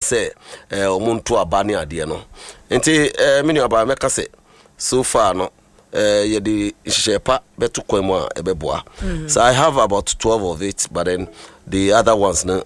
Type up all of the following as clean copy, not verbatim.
say omuntu abani ade no enti mini aba meka say so far no ye the shepa betu kwemu a ebeboa. So I have about 12 of it, but then the other ones no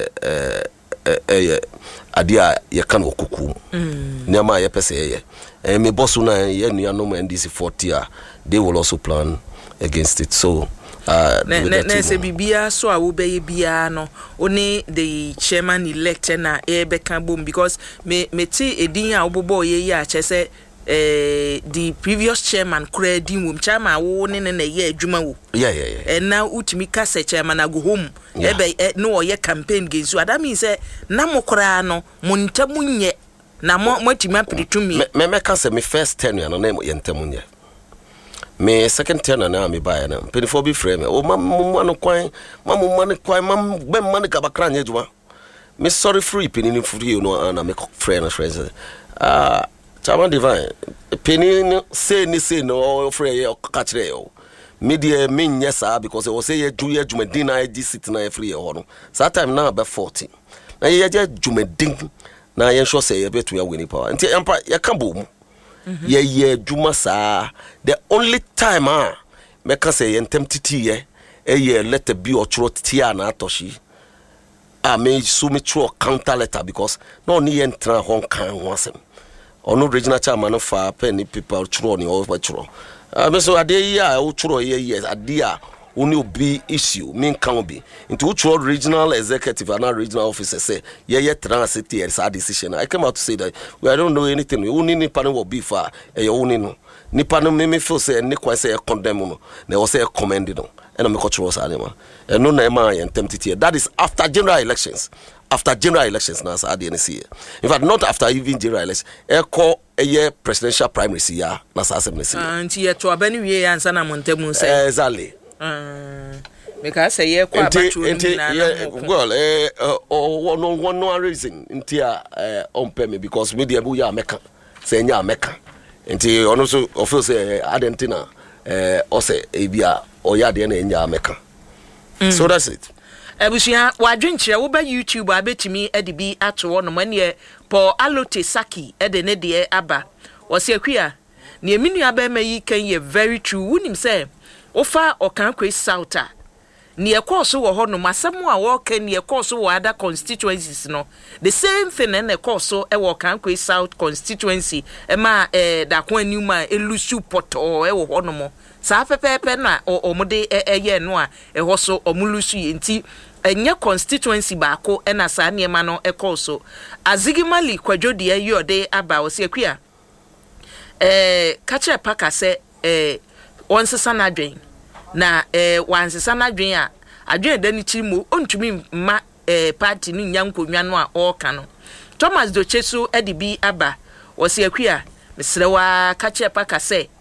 adia ye kan okuku nyama ye pese ye me boss na ye nuanom NDC 40 they will also plan against it. So na se bibia so a wo be bia no oni the chairman elect na e be kan bom because me ti edin a obobo ye ya che the previous chairman credit wom chairman wo ne ye adwuma wo and now utimi ka se chairman go home no ye campaign against you. That means na mokora no muntamunye na motima pretumi me ka se me first tenure no na ye ntamunye me second tenure na me buy na penifo bi frame o man kwan man kabakra nya adwuma me sorry free penini free you know na me friend friends Chairman Divine, penny say no free ye catch yo. Media mean yes, because it was say do ye Jumedina ID sitting na free or that time now about 40. Now ye Jumedin na ye sure say a bit we are winning power. Until empire ye can boom. Ye Juma sa the only time make us say tempted ye let the be or throat tiana toshi. I may so me through counter letter because no ni enter Hong Kong once. Ono regional chairman of penny people churo ni o churo so ade ya o churo ye ade a oni obi issue mean can be into churo regional executive and regional officer say ye transit here sa decision. I came out to say that we don't know anything. We only ni panel will be far e oni no ni panel me feel say ni kwa say condemn no na o say commend no and me ko churo sa ma e no na e ma ye tempted. That is after general elections. After general elections now, in fact, not after even general elections. Call a year presidential primaries here. That's assembly. Auntie, to a benny way and Sana Montemu say exactly. Because a year quite well, no reason into on pay me because media buya meka say nya meka. Until also official say Argentina or say Abia or Yadi and nya meka. So that's it. Ebusia wadwenkyere wo ba YouTube abetimi edibi ato no mane Paul Alote Saki ede ne de aba wo se akua ne eminu aba ma yi kan ye very true wonim se ofa okan kwe South ne ekoso wo ho no masemo a wo kan ne ekoso wo other constituencies no the same thing na ekoso e wo kan kwe South constituency e ma da ko anuma elusu poto e wo ho no mo sa pepepe na omode eye no a e ho so omulusu yenti enye constituency baako ena saa niema no ekoso azigimali kwadwode yode aba wo se akua kache paka se onsesa na adwen na wansesa na adwen a adwen dani chimo ontumi ma party ni nyankonwa no a oka no Thomas Dochesu edibi aba wo se akua mesrewa kache paka se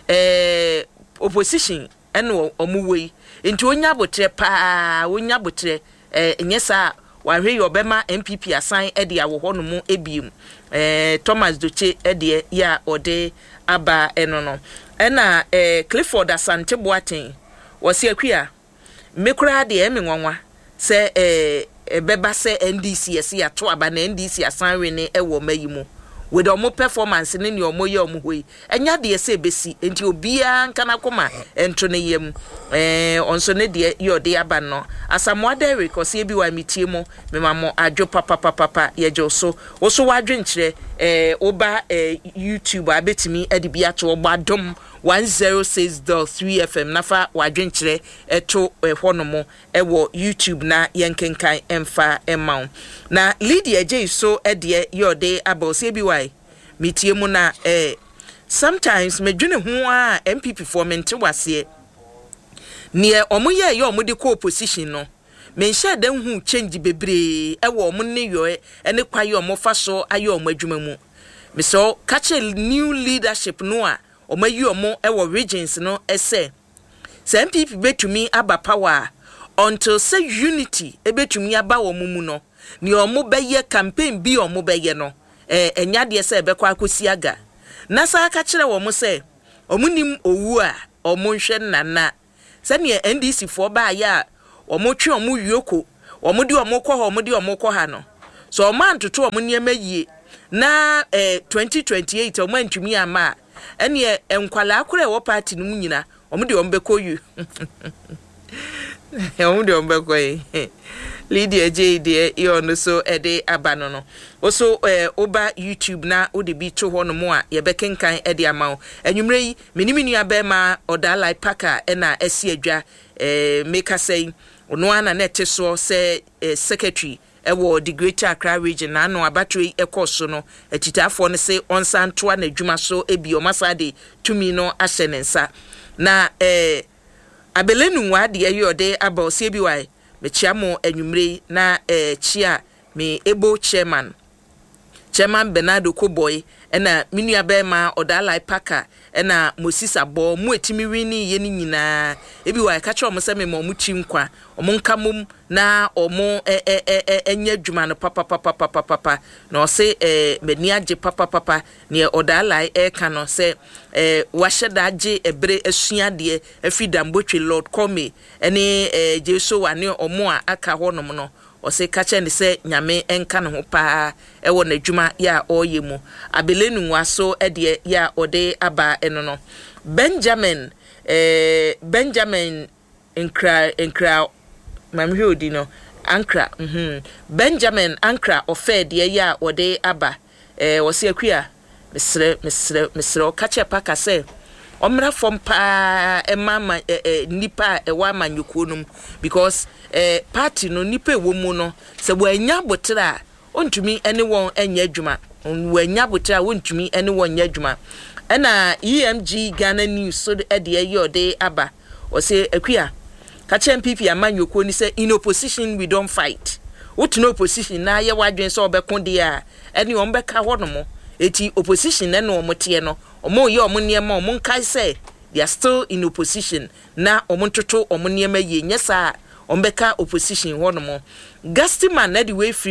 opposition eno omuwei nti onya botre pa onya botre nyesa wahwe yobema MPP asan ede awo no mu ebiem Thomas Doche ede ya ode aba eno no ena Clifford Asante Boaten wose akua mekura de emenwanwa se beba se NDC ese ato aba na NDC asan we ne ewo mayimu with omo performance ne ne omo ye omo hoi enya de ese besi enti obia nkana koma entro ne yem onso ne de yode aba no asamoa Derek osie bi wa mitie mo memamo adwo papa yejo so oso wadwenkyere oba YouTube abetimi edibi ato obadom 106.3 FM nafa wadwenkyere eto honomo ewo YouTube na yenkenkan emfa emaw na Lydia J so ede yode aba osie bi wa mitie mu na sometimes medwene ho a MPP for mente wase ne omoye ye omode ko opposition no menhye dan hu change bebre ewo omo ne yo ene kwaye omo fa so aye omo adwuma mu me so catch new leadership no a omayi omo ewo regions no ese se MPP betumi aba power until say unity ebetumi aba wo mu no ne omo beye campaign bi omo beye no enya de se ebekwa akosi aga na sa aka kire wo mo se omo nim owu a omo nhwe nana se ne NDC fo ba ya omo twe omo wioko omo di omo kɔ ha no so o man toto o niema yie na 2028 o man ntumi ama ene enkwala akora wo party no nyina o de o mbekọ yu o de o mbekọ yi Lydia J de e ono so ede abano no oso oba YouTube na ode bi to ho no mo a ye bekenkan ede amawo anwumre yi meniminu abema odalai paka na asi adwa make say ono ana na teso se secretary ewo the Greater Accra region na no abattery ekoso no atitafo no se onsantoa na adwuma so ebi o masade tumi no ahyenensa na abelenu wa de yode aba osie bi wai mechiamo anwumre na chia me ebo chairman Bernardo Koboy ena minua bema odalai paka ena Moses Abo mu etimi wini ye ni nyina ebi wa ka che omo se me mo chi nkwa omo nka mum na omo enya dwuma no papa na o se meni age papa ne odalai ka no se wahye age ebre asua de afidambotwe Lord Kome ene Jesu wa ne omo a aka honom no o se kache ne se nyame enka ne ho pa ewo na dwuma ya oyemu abelenu waso ede ya ode aba eno no Benjamin Ankra mamhwe odi no Ankra Benjamin Ankra ofe de ya ode aba o se akua mesre o kache pa ka se omra from pa emama nipa ewa manyukonum because party no nipa ewomu no se wo anya botra ontumi ene won anya adwuma wo anya botra wontumi ene won anya adwuma na EMG Ghana News so de yode aba o se akua ka che MPP amanyoko ni se in opposition we don't fight what no opposition na ye wadwen so obeko de a ene o mbeka honomo eti opposition na no omote no omo ye omo niema omo nkai se they are still in opposition na omo ntoto omo niema ye nyesa ombeka opposition honomo Gastiman na the way free